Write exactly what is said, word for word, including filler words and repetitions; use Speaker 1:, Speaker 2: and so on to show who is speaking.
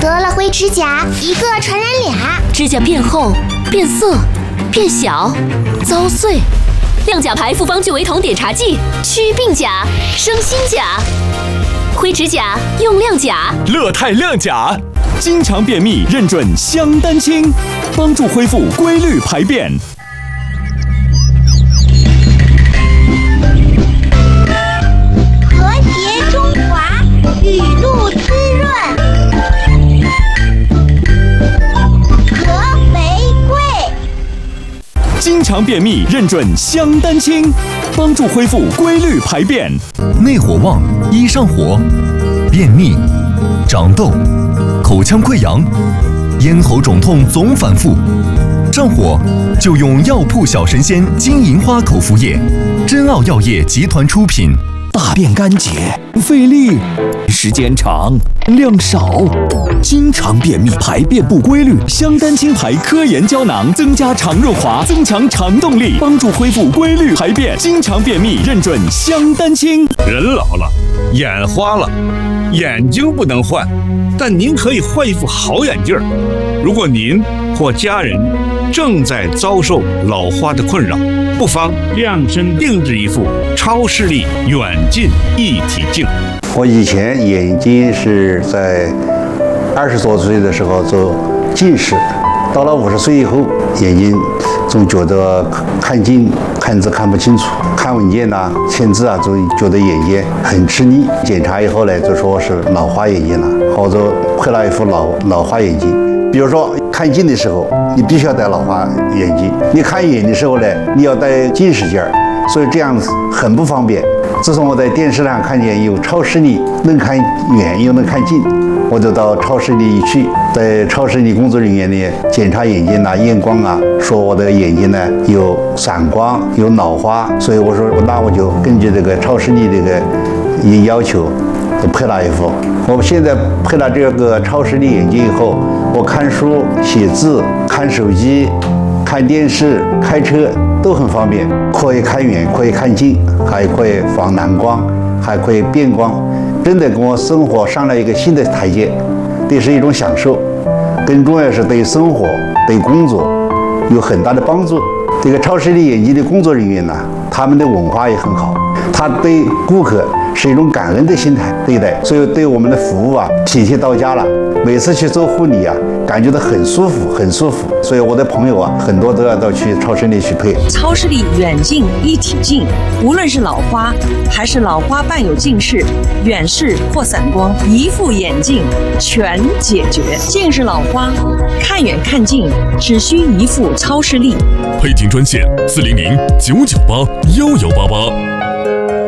Speaker 1: 得了灰指甲，一个传染俩。
Speaker 2: 指甲变厚、变色、变小、遭碎。亮甲牌复方聚维酮碘茶剂，祛病甲，生新甲。灰指甲用亮甲，
Speaker 3: 乐泰亮甲，经常便秘认准香丹清，帮助恢复规律排便。
Speaker 4: 和谐中华，雨露滋润，和玫瑰。
Speaker 3: 经常便秘认准香丹清，帮助恢复规律排便。
Speaker 5: 内火旺，易上火，便秘、长痘、口腔溃疡、咽喉肿痛总反复，上火就用药铺小神仙金银花口服液，真奥药业集团出品。
Speaker 3: 大便干结，费力，时间长，量少，经常便秘，排便不规律。香丹清牌科研胶囊增加肠润滑，增强肠动力，帮助恢复规律排便。经常便秘认准香丹清。
Speaker 6: 人老了，眼花了，眼睛不能换，但您可以换一副好眼镜。如果您或家人正在遭受老花的困扰，不妨量身定制一副超视力远近一体镜。
Speaker 7: 我以前眼睛是在二十多岁的时候做近视，到了五十岁以后，眼睛总觉得看近看字看不清楚，看文件呐、签字啊，总觉得眼睛很吃力。检查以后呢，就说是老花眼睛了，我就配了一副老老花眼镜。比如说看近的时候，你必须要戴老花眼镜；你看远的时候呢，你要戴近视镜儿，所以这样子很不方便。自从我在电视上看见有超视力能看远又能看近，我就到超视力一去，在超视力工作人员呢检查眼睛啊、验光啊，说我的眼睛呢有散光、有老花，所以我说那我就根据这个超视力这个一要求，就配了一副。我现在配了这个超视力眼镜以后，我看书、写字、看手机、看电视、开车都很方便，可以看远，可以看近，还可以防蓝光，还可以变光，真的给我生活上了一个新的台阶，这是一种享受，更重要是对生活、对工作有很大的帮助。这个超视力眼镜的工作人员呢，他们的文化也很好，他对顾客是一种感恩的心态对待，所以对我们的服务啊体贴到家了。每次去做护理啊，感觉到很舒服，很舒服。所以我的朋友啊，很多都要到去超视力去配。
Speaker 8: 超视力远近一体镜，无论是老花还是老花伴有近视、远视或散光，一副眼镜全解决。近视老花，看远看近只需一副超视力。
Speaker 5: 配镜专线：四零零九九八幺幺八八。